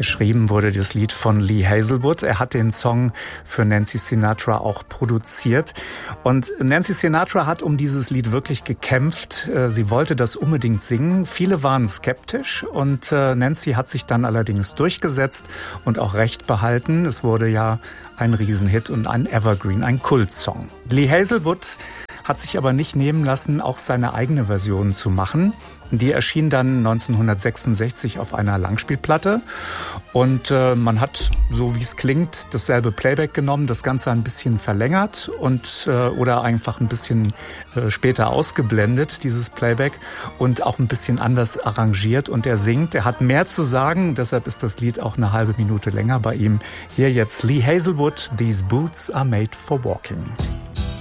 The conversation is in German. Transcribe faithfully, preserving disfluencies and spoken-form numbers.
Geschrieben wurde das Lied von Lee Hazlewood. Er hat den Song für Nancy Sinatra auch produziert. Und Nancy Sinatra hat um dieses Lied wirklich gekämpft. Sie wollte das unbedingt singen. Viele waren skeptisch und Nancy hat sich dann allerdings durchgesetzt und auch Recht behalten. Es wurde ja ein Riesenhit und ein Evergreen, ein Kultsong. Lee Hazlewood hat sich aber nicht nehmen lassen, auch seine eigene Version zu machen. Die erschien dann neunzehnhundertsechsundsechzig auf einer Langspielplatte und äh, man hat, so wie es klingt, dasselbe Playback genommen, das Ganze ein bisschen verlängert und äh, oder einfach ein bisschen äh, später ausgeblendet, dieses Playback, und auch ein bisschen anders arrangiert. Und er singt, er hat mehr zu sagen, deshalb ist das Lied auch eine halbe Minute länger bei ihm. Hier jetzt Lee Hazlewood, These Boots Are Made for Walking.